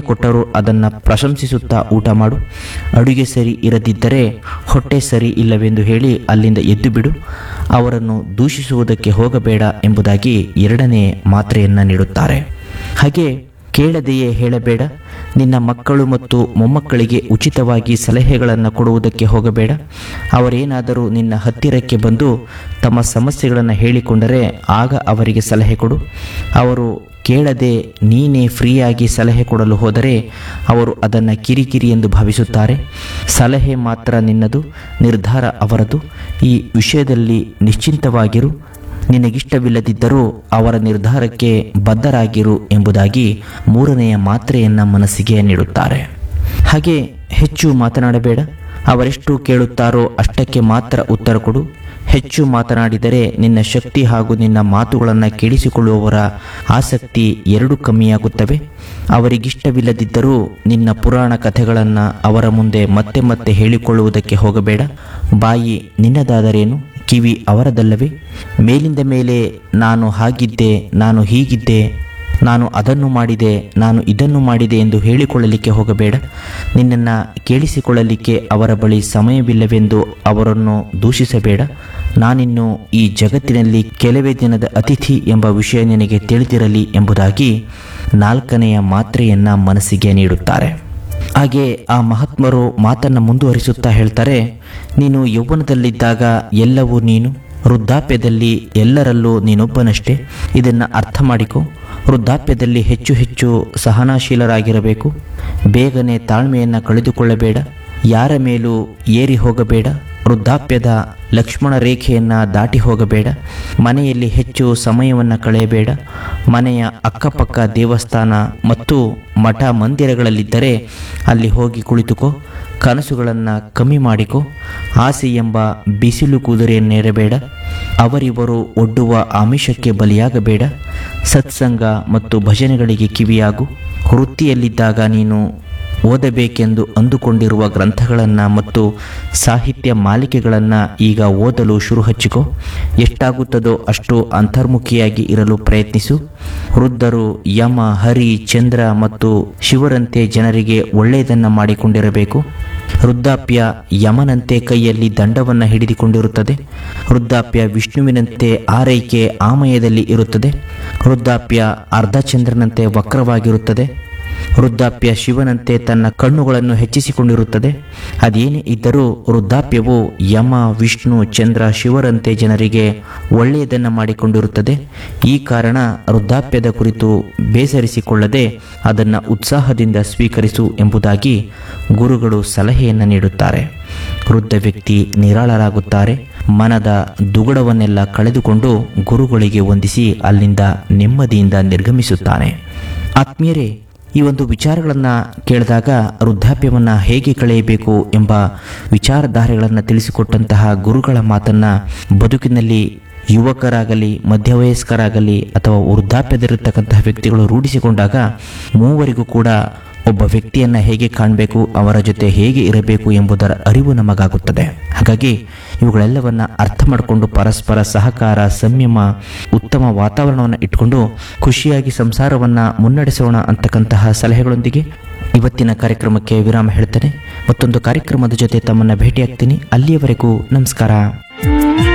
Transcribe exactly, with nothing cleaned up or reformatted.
ಕೊಟ್ಟರೂ ಅದನ್ನು ಪ್ರಶಂಸಿಸುತ್ತಾ ಊಟ ಮಾಡು. ಅಡುಗೆ ಸರಿ ಇರದಿದ್ದರೆ ಹೊಟ್ಟೆ ಸರಿ ಇಲ್ಲವೆಂದು ಹೇಳಿ ಅಲ್ಲಿಂದ ಎದ್ದು ಬಿಡು. ಅವರನ್ನು ದೂಷಿಸುವುದಕ್ಕೆ ಹೋಗಬೇಡ ಎಂಬುದಾಗಿ ಎರಡನೇ ಮಾತ್ರೆಯನ್ನು ನೀಡುತ್ತಾರೆ. ಹಾಗೆ ಕೇಳದೆಯೇ ಹೇಳಬೇಡ. ನಿನ್ನ ಮಕ್ಕಳು ಮತ್ತು ಮೊಮ್ಮಕ್ಕಳಿಗೆ ಉಚಿತವಾಗಿ ಸಲಹೆಗಳನ್ನು ಕೊಡುವುದಕ್ಕೆ ಹೋಗಬೇಡ. ಅವರೇನಾದರೂ ನಿನ್ನ ಹತ್ತಿರಕ್ಕೆ ಬಂದು ತಮ್ಮ ಸಮಸ್ಯೆಗಳನ್ನು ಹೇಳಿಕೊಂಡರೆ ಆಗ ಅವರಿಗೆ ಸಲಹೆ ಕೊಡು. ಅವರು ಕೇಳದೆ ನೀನೇ ಫ್ರೀಯಾಗಿ ಸಲಹೆ ಕೊಡಲು ಹೋದರೆ ಅವರು ಅದನ್ನು ಕಿರಿಕಿರಿ ಎಂದು ಭಾವಿಸುತ್ತಾರೆ. ಸಲಹೆ ಮಾತ್ರ ನಿನ್ನದು, ನಿರ್ಧಾರ ಅವರದು. ಈ ವಿಷಯದಲ್ಲಿ ನಿಶ್ಚಿಂತವಾಗಿರು. ನಿನಗಿಷ್ಟವಿಲ್ಲದಿದ್ದರೂ ಅವರ ನಿರ್ಧಾರಕ್ಕೆ ಬದ್ಧರಾಗಿರು ಎಂಬುದಾಗಿ ಮೂರನೆಯ ಮಾತ್ರೆಯನ್ನು ಮನಸ್ಸಿಗೆ ನೀಡುತ್ತಾರೆ. ಹಾಗೆ ಹೆಚ್ಚು ಮಾತನಾಡಬೇಡ. ಅವರೆಷ್ಟು ಕೇಳುತ್ತಾರೋ ಅಷ್ಟಕ್ಕೆ ಮಾತ್ರ ಉತ್ತರ ಕೊಡು. ಹೆಚ್ಚು ಮಾತನಾಡಿದರೆ ನಿನ್ನ ಶಕ್ತಿ ಹಾಗೂ ನಿನ್ನ ಮಾತುಗಳನ್ನು ಕೇಳಿಸಿಕೊಳ್ಳುವವರ ಆಸಕ್ತಿ ಎರಡೂ ಕಮ್ಮಿಯಾಗುತ್ತವೆ. ಅವರಿಗಿಷ್ಟವಿಲ್ಲದಿದ್ದರೂ ನಿನ್ನ ಪುರಾಣ ಕಥೆಗಳನ್ನು ಅವರ ಮುಂದೆ ಮತ್ತೆ ಮತ್ತೆ ಹೇಳಿಕೊಳ್ಳುವುದಕ್ಕೆ ಹೋಗಬೇಡ. ಬಾಯಿ ನಿನ್ನದಾದರೇನು, ಕಿವಿ ಅವರದಲ್ಲವೇ? ಮೇಲಿಂದ ಮೇಲೆ ನಾನು ಹಾಗಿದ್ದೆ, ನಾನು ಹೀಗಿದ್ದೆ, ನಾನು ಅದನ್ನು ಮಾಡಿದೆ, ನಾನು ಇದನ್ನು ಮಾಡಿದೆ ಎಂದು ಹೇಳಿಕೊಳ್ಳಲಿಕ್ಕೆ ಹೋಗಬೇಡ. ನಿನ್ನನ್ನು ಕೇಳಿಸಿಕೊಳ್ಳಲಿಕ್ಕೆ ಅವರ ಬಳಿ ಸಮಯವಿಲ್ಲವೆಂದು ಅವರನ್ನು ದೂಷಿಸಬೇಡ. ನಾನಿನ್ನು ಈ ಜಗತ್ತಿನಲ್ಲಿ ಕೆಲವೇ ದಿನದ ಅತಿಥಿ ಎಂಬ ವಿಷಯ ನಿನಗೆ ತಿಳಿದಿರಲಿ ಎಂಬುದಾಗಿ ನಾಲ್ಕನೆಯ ಮಾತ್ರೆಯನ್ನು ಮನಸ್ಸಿಗೆ ನೀಡುತ್ತಾರೆ. ಹಾಗೆ ಆ ಮಹಾತ್ಮರು ಮಾತನ್ನು ಮುಂದುವರಿಸುತ್ತಾ ಹೇಳ್ತಾರೆ, ನೀನು ಯೌವನದಲ್ಲಿದ್ದಾಗ ಎಲ್ಲವೂ ನೀನು, ವೃದ್ಧಾಪ್ಯದಲ್ಲಿ ಎಲ್ಲರಲ್ಲೂ ನೀನೊಬ್ಬನಷ್ಟೇ. ಇದನ್ನು ಅರ್ಥ ಮಾಡಿಕೊ. ವೃದ್ಧಾಪ್ಯದಲ್ಲಿ ಹೆಚ್ಚು ಹೆಚ್ಚು ಸಹನಾಶೀಲರಾಗಿರಬೇಕು. ಬೇಗನೆ ತಾಳ್ಮೆಯನ್ನು ಕಳೆದುಕೊಳ್ಳಬೇಡ. ಯಾರ ಮೇಲೂ ಏರಿ ಹೋಗಬೇಡ. ವೃದ್ಧಾಪ್ಯದ ಲಕ್ಷ್ಮಣ ರೇಖೆಯನ್ನು ದಾಟಿ ಹೋಗಬೇಡ. ಮನೆಯಲ್ಲಿ ಹೆಚ್ಚು ಸಮಯವನ್ನು ಕಳೆಯಬೇಡ. ಮನೆಯ ಅಕ್ಕಪಕ್ಕ ದೇವಸ್ಥಾನ ಮತ್ತು ಮಠ ಮಂದಿರಗಳಲ್ಲಿದ್ದರೆ ಅಲ್ಲಿ ಹೋಗಿ ಕುಳಿತುಕೋ. ಕನಸುಗಳನ್ನು ಕಮ್ಮಿ ಮಾಡಿಕೊ. ಆಸೆ ಎಂಬ ಬಿಸಿಲು ಕುದುರೆಯನ್ನೇರಬೇಡ. ಅವರಿವರು ಒಡ್ಡುವ ಆಮಿಷಕ್ಕೆ ಬಲಿಯಾಗಬೇಡ. ಸತ್ಸಂಗ ಮತ್ತು ಭಜನೆಗಳಿಗೆ ಕಿವಿಯಾಗು. ವೃತ್ತಿಯಲ್ಲಿದ್ದಾಗ ನೀನು ಓದಬೇಕೆಂದು ಅಂದುಕೊಂಡಿರುವ ಗ್ರಂಥಗಳನ್ನು ಮತ್ತು ಸಾಹಿತ್ಯ ಮಾಲಿಕೆಗಳನ್ನು ಈಗ ಓದಲು ಶುರು ಹಚ್ಚಿಕೊ. ಎಷ್ಟಾಗುತ್ತದೋ ಅಷ್ಟು ಅಂತರ್ಮುಖಿಯಾಗಿ ಇರಲು ಪ್ರಯತ್ನಿಸು. ವೃದ್ಧರು ಯಮ, ಹರಿ, ಚಂದ್ರ ಮತ್ತು ಶಿವರಂತೆ ಜನರಿಗೆ ಒಳ್ಳೆಯದನ್ನು ಮಾಡಿಕೊಂಡಿರಬೇಕು. ವೃದ್ಧಾಪ್ಯ ಯಮನಂತೆ ಕೈಯಲ್ಲಿ ದಂಡವನ್ನು ಹಿಡಿದುಕೊಂಡಿರುತ್ತದೆ. ವೃದ್ಧಾಪ್ಯ ವಿಷ್ಣುವಿನಂತೆ ಆರೈಕೆ ಆಮಯದಲ್ಲಿ ಇರುತ್ತದೆ. ವೃದ್ಧಾಪ್ಯ ಅರ್ಧಚಂದ್ರನಂತೆ ವಕ್ರವಾಗಿರುತ್ತದೆ. ವೃದ್ಧಾಪ್ಯ ಶಿವನಂತೆ ತನ್ನ ಕಣ್ಣುಗಳನ್ನು ಹೆಚ್ಚಿಸಿಕೊಂಡಿರುತ್ತದೆ. ಅದೇನೇ ಇದ್ದರೂ ವೃದ್ಧಾಪ್ಯವು ಯಮ, ವಿಷ್ಣು, ಚಂದ್ರ, ಶಿವರಂತೆ ಜನರಿಗೆ ಒಳ್ಳೆಯದನ್ನು ಮಾಡಿಕೊಂಡಿರುತ್ತದೆ. ಈ ಕಾರಣ ವೃದ್ಧಾಪ್ಯದ ಕುರಿತು ಬೇಸರಿಸಿಕೊಳ್ಳದೆ ಅದನ್ನು ಉತ್ಸಾಹದಿಂದ ಸ್ವೀಕರಿಸು ಎಂಬುದಾಗಿ ಗುರುಗಳು ಸಲಹೆಯನ್ನು ನೀಡುತ್ತಾರೆ. ವೃದ್ಧ ವ್ಯಕ್ತಿ ನಿರಾಳರಾಗುತ್ತಾರೆ. ಮನದ ದುಗುಡವನ್ನೆಲ್ಲ ಕಳೆದುಕೊಂಡು ಗುರುಗಳಿಗೆ ವಂದಿಸಿ ಅಲ್ಲಿಂದ ನೆಮ್ಮದಿಯಿಂದ ನಿರ್ಗಮಿಸುತ್ತಾನೆ. ಆತ್ಮೀಯರೇ, ಈ ಒಂದು ವಿಚಾರಗಳನ್ನು ಕೇಳಿದಾಗ ವೃದ್ಧಾಪ್ಯವನ್ನು ಹೇಗೆ ಕಳೆಯಬೇಕು ಎಂಬ ವಿಚಾರಧಾರೆಗಳನ್ನು ತಿಳಿಸಿಕೊಟ್ಟಂತಹ ಗುರುಗಳ ಮಾತನ್ನು ಬದುಕಿನಲ್ಲಿ ಯುವಕರಾಗಲಿ, ಮಧ್ಯವಯಸ್ಕರಾಗಲಿ ಅಥವಾ ವೃದ್ಧಾಪ್ಯದಲ್ಲಿರ್ತಕ್ಕಂತಹ ವ್ಯಕ್ತಿಗಳು ರೂಢಿಸಿಕೊಂಡಾಗ ಮೂವರಿಗೂ ಕೂಡ ಒಬ್ಬ ವ್ಯಕ್ತಿಯನ್ನು ಹೇಗೆ ಕಾಣಬೇಕು, ಅವರ ಜೊತೆ ಹೇಗೆ ಇರಬೇಕು ಎಂಬುದರ ಅರಿವು ನಮಗಾಗುತ್ತದೆ. ಹಾಗಾಗಿ ಇವುಗಳೆಲ್ಲವನ್ನು ಅರ್ಥ ಮಾಡಿಕೊಂಡು ಪರಸ್ಪರ ಸಹಕಾರ, ಸಂಯಮ, ಉತ್ತಮ ವಾತಾವರಣವನ್ನು ಇಟ್ಕೊಂಡು ಖುಷಿಯಾಗಿ ಸಂಸಾರವನ್ನು ಮುನ್ನಡೆಸೋಣ ಅಂತಕ್ಕಂತಹ ಸಲಹೆಗಳೊಂದಿಗೆ ಇವತ್ತಿನ ಕಾರ್ಯಕ್ರಮಕ್ಕೆ ವಿರಾಮ ಹೇಳ್ತೇನೆ. ಮತ್ತೊಂದು ಕಾರ್ಯಕ್ರಮದ ಜೊತೆ ತಮ್ಮನ್ನು ಭೇಟಿಯಾಗ್ತೀನಿ. ಅಲ್ಲಿಯವರೆಗೂ ನಮಸ್ಕಾರ.